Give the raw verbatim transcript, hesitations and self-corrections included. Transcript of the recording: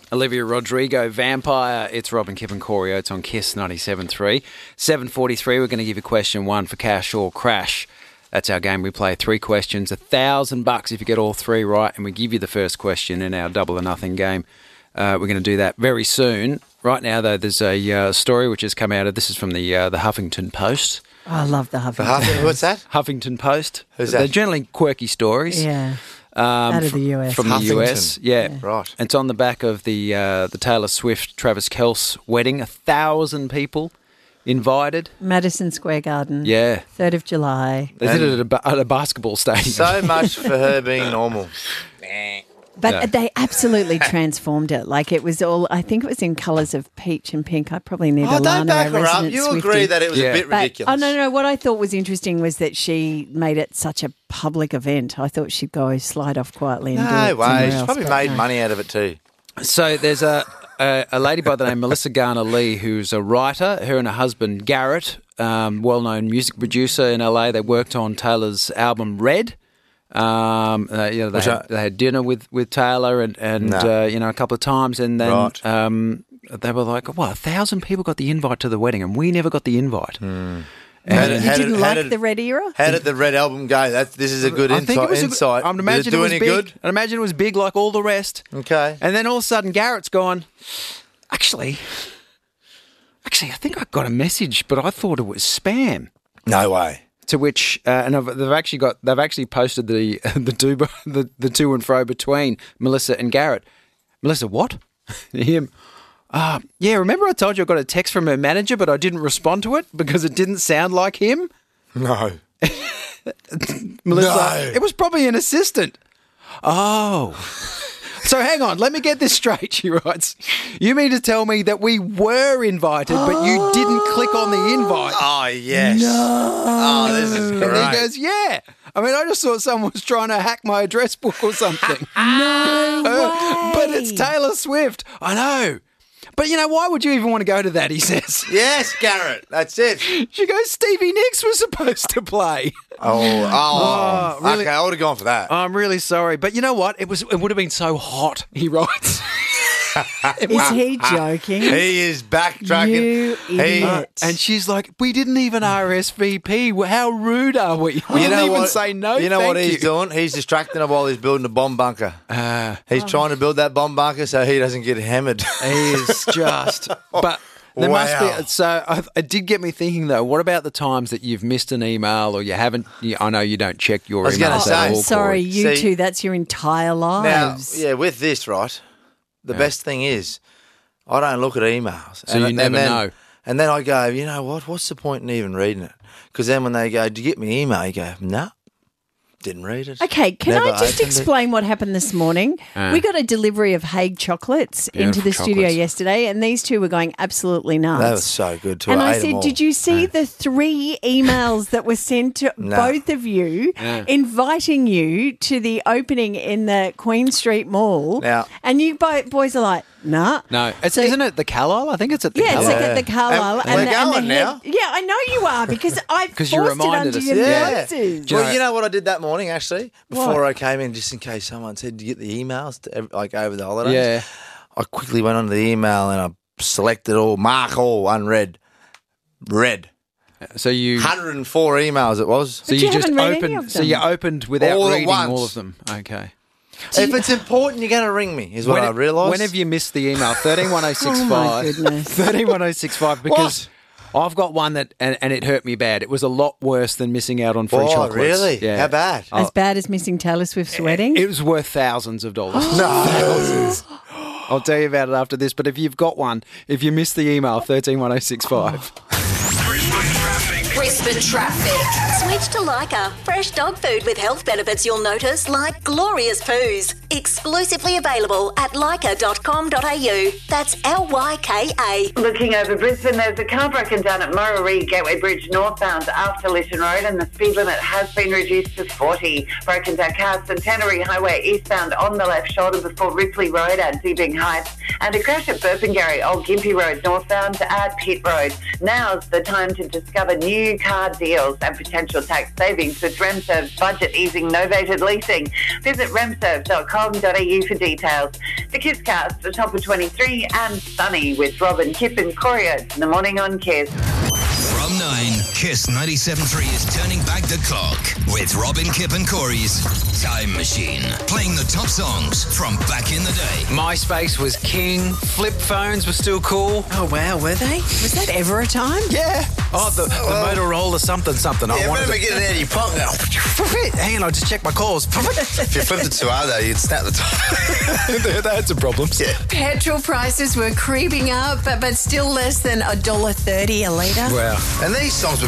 Olivia Rodrigo, Vampire. It's Rob and Kip and Corey Oates on Kiss ninety-seven point three. seven forty-three, we're going to give you question one for cash or crash. That's our game. We play three questions, a thousand bucks if you get all three right, and we give you the first question in our double or nothing game. Uh, we're going to do that very soon. Right now, though, there's a uh, story which has come out of, this is from the uh, the Huffington Post. Oh, I love the Huffington The Huff- Post. What's that? Huffington Post. Who's They're that? generally quirky stories. Yeah. Um, Out of fr- the U S. From the U S, Huffington. yeah. Yeah. Right. It's on the back of the uh, the Taylor Swift, Travis Kelce wedding. A thousand people invited. Madison Square Garden. Yeah. third of July. They did it at a, ba- at a basketball stadium. So much for her being normal. But Yeah. they absolutely transformed it. Like it was all, I think it was in colours of peach and pink. I probably need Oh, a don't Lana, back a her up. resident You Swiftie. agree that it was Yeah. a bit But, ridiculous. oh, no, no. What I thought was interesting was that she made it such a public event. I thought she'd go slide off quietly and do No it way. somewhere She's else, probably but made no. money out of it too. So there's a, a a lady by the name Melissa Garner Lee who's a writer. Her and her husband Garrett, um, well-known music producer in L A. They worked on Taylor's album Red. Um, uh, you know, they Which had, I- they had dinner with, with Taylor and, and No. uh, you know, a couple of times, and then Right. um, they were like, "What? A thousand people got the invite to the wedding, and we never got the invite." How You did- how didn't did- how like did- the Red era? How did the Red album go? That this is a good I insight. think it was a good- insight. I'd Did imagine it it do was any big. good? I'd imagine it was big like all the rest. Okay. And then all of a sudden, Garrett's gone, actually, actually, I think I got a message, but I thought it was spam. No way. To which, uh, and I've, they've actually got, they've actually posted the the two the, the to and fro between Melissa and Garrett. Melissa, what? Him. Uh, yeah, remember I told you I got a text from her manager, but I didn't respond to it because it didn't sound like him? No. Melissa, No. it was probably an assistant. Oh. So hang on, let me get this straight, she writes. You mean to tell me that we were invited, but you didn't click on the invite? Oh yes. No. Oh, this is And great. he goes, yeah. I mean, I just thought someone was trying to hack my address book or something. No Uh, but it's way. Taylor Swift. I know. But, you know, why would you even want to go to that, he says. Yes, Garrett. That's it. She goes, Stevie Nicks was supposed to play. Oh, oh, Oh, really? Okay, I would have gone for that. I'm really sorry. But you know what? It was. It would have been so hot, he writes. It Is was- he joking? He is backtracking. You He- idiot. And she's like, we didn't even R S V P. How rude are we? We Well, didn't even say no. You know thank what he's you. doing? He's distracting her while he's building a bomb bunker. Uh, He's trying to build that bomb bunker so he doesn't get hammered. he is just. But there must Wow. be. So I, it did get me thinking though. What about the times that you've missed an email or you haven't? You, I know you don't check your I was gonna emails say- at all. Oh, sorry, Corey. you See- two, that's your entire Now, lives. yeah, with this, right, the best thing is I don't look at emails. So you and never then, know. And then I go, you know what, what's the point in even reading it? Because then when they go, do you get me email? You go, no, didn't read it. Okay, can Never I just opened it. explain what happened this morning? Uh. we got a delivery of Hague chocolates into Beautiful the studio chocolates. yesterday, and these two were going absolutely nuts. That was so good too. and I ate 'em said, all. did you see the three emails that were sent to No. both of you Yeah. inviting you to the opening in the Queen Street Mall? Now- and you bo- boys are like, nah. No, it's, So- isn't it the Carlisle? I think it's at the Yeah, it's Carlisle. like at the Carlisle. And we're the, going the head- now. Yeah, I know you are because I 'Cause forced you it reminded under us. your Yeah. noses. Do you Well, know- you know what I did that morning, actually? Before What? I came in, just in case someone said, "Do you get the emails to, ev- like over the holidays?" Yeah. I quickly went onto the email and I selected all, mark all, unread, read. So you. one hundred four emails it was. So But you, you just haven't read any opened. of So you them. opened without All at reading once. all of them. Okay. If it's important, you're going to ring me, is what When- I realised. When have you missed the email? Thirteen one zero six Oh, my five. goodness. Thirteen one zero six five. Because I've got one that, and, and it hurt me bad. It was a lot worse than missing out on free Oh, chocolates. really? Yeah. How bad? As bad as missing Taylor Swift's wedding? It was worth thousands of dollars. No. Thousands. I'll tell you about it after this. But if you've got one, if you missed the email, thirteen one zero six five. Brisbane traffic. Switch to Lyca. Fresh dog food with health benefits you'll notice, like glorious poos. Exclusively available at lyca dot com dot a u. That's L Y K A. Looking over Brisbane, there's a car broken down at Murray Gateway Bridge northbound after Lytton Road, and the speed limit has been reduced to forty. Broken down car Centenary Highway eastbound on the left shoulder before Ripley Road at Deebing Heights, and a crash at Burpengary Old Gympie Road northbound at Pitt Road. Now's the time to discover new car deals and potential tax savings with RemServe's budget easing novated leasing. Visit remserve dot com dot a u for details. The Kiss Cast, the top of twenty-three, and Sunny with Robin, Kip and Corio in the morning on Kiss. From nine, Kiss ninety-seven point three is turning back the clock with Robin, Kip and Corey's Time Machine. Playing the top songs from back in the day. MySpace was king. Flip phones were still cool. Oh, wow, were they? Was that ever a time? Yeah. Oh, the, the Motorola something something. Yeah, I wanted remember to getting out of your pocket now. Hang on, I just checked my calls. If you flipped it too hard, though, you'd snap the top. they, they had some problems. Yeah. Petrol prices were creeping up, but, but still less than one dollar thirty a litre. Wow. And these songs were